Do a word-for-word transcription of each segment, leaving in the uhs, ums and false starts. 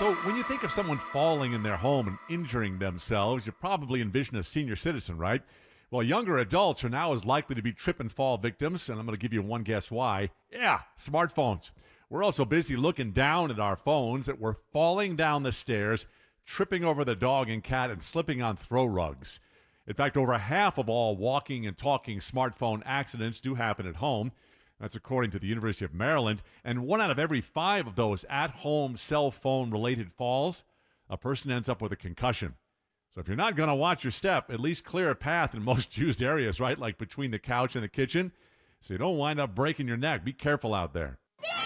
So when you think of someone falling in their home and injuring themselves, you probably envision a senior citizen, right? Well, younger adults are now as likely to be trip and fall victims, and I'm going to give you one guess why. Yeah, smartphones. We're also busy looking down at our phones that we're falling down the stairs, tripping over the dog and cat, and slipping on throw rugs. In fact, over half of all walking and talking smartphone accidents do happen at home. That's according to the University of Maryland. And one out of every five of those at-home cell phone-related falls, a person ends up with a concussion. So if you're not going to watch your step, at least clear a path in most used areas, right? Like between the couch and the kitchen, so you don't wind up breaking your neck. Be careful out there.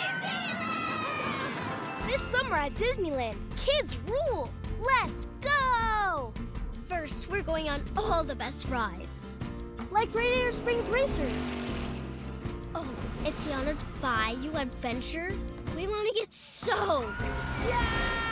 This summer at Disneyland, kids rule. Let's go! First, we're going on all the best rides. Like Radiator Springs Racers. Oh, it's Tiana's Bayou Adventure. We want to get soaked. Yeah!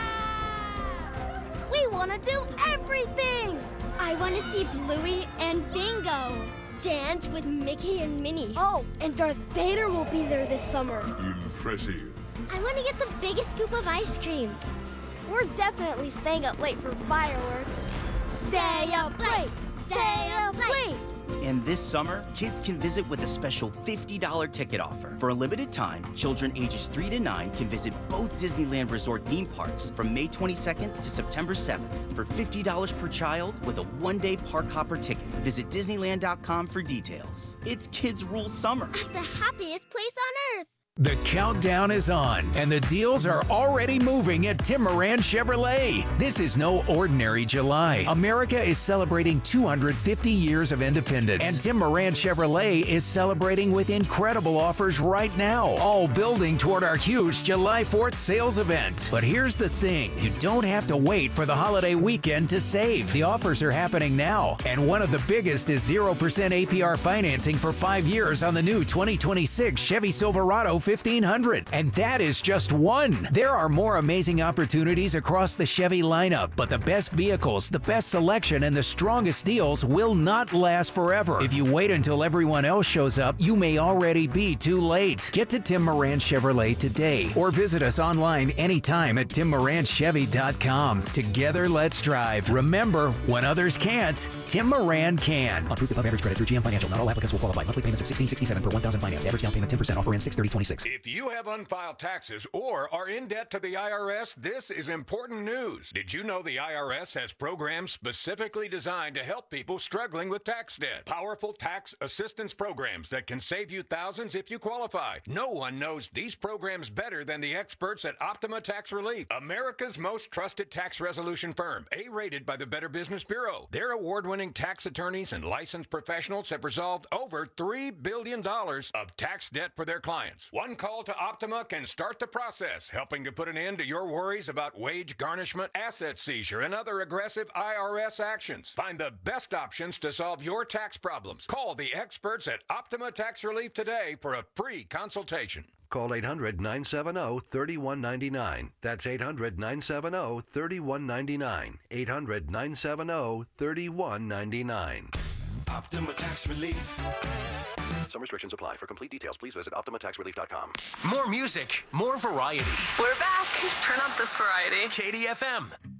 We want to do everything! I want to see Bluey and Bingo dance with Mickey and Minnie. Oh, and Darth Vader will be there this summer. Impressive. I want to get the biggest scoop of ice cream. We're definitely staying up late for fireworks. Stay up late! Stay up late! And this summer, kids can visit with a special fifty dollars ticket offer. For a limited time, children ages three to nine can visit both Disneyland Resort theme parks from May twenty-second to September seventh for fifty dollars per child with a one-day park hopper ticket. Visit Disneyland dot com for details. It's Kids Rule Summer. At the happiest place on earth. The countdown is on, and the deals are already moving at Tim Moran Chevrolet. This is no ordinary July. America is celebrating two hundred fifty years of independence, and Tim Moran Chevrolet is celebrating with incredible offers right now, all building toward our huge July fourth sales event. But here's the thing, you don't have to wait for the holiday weekend to save. The offers are happening now, and one of the biggest is zero percent A P R financing for five years on the new twenty twenty-six Chevy Silverado fifteen hundred, and that is just one. There are more amazing opportunities across the Chevy lineup, but the best vehicles, the best selection, and the strongest deals will not last forever. If you wait until everyone else shows up, you may already be too late. Get to Tim Moran Chevrolet today, or visit us online anytime at tim moran chevy dot com. Together, let's drive. Remember, when others can't, Tim Moran can. Approved above average credit through G M Financial. Not all applicants will qualify. Monthly payments of sixteen sixty-seven per one thousand finance. Average down payment ten percent. Offer ends six thirty twenty-six. If you have unfiled taxes or are in debt to the I R S, this is important news. Did you know the I R S has programs specifically designed to help people struggling with tax debt? Powerful tax assistance programs that can save you thousands if you qualify. No one knows these programs better than the experts at Optima Tax Relief, America's most trusted tax resolution firm, A-rated by the Better Business Bureau. Their award-winning tax attorneys and licensed professionals have resolved over three billion dollars of tax debt for their clients. One call to Optima can start the process, helping to put an end to your worries about wage garnishment, asset seizure, and other aggressive I R S actions. Find the best options to solve your tax problems. Call the experts at Optima Tax Relief today for a free consultation. Call eight hundred nine seven zero three one nine nine. That's eight hundred nine seven zero three one nine nine. eight hundred nine seven zero three one nine nine. Optima Tax Relief. Some restrictions apply. For complete details, please visit optima tax relief dot com. More music, more variety. We're back. Turn up this variety. K D F M.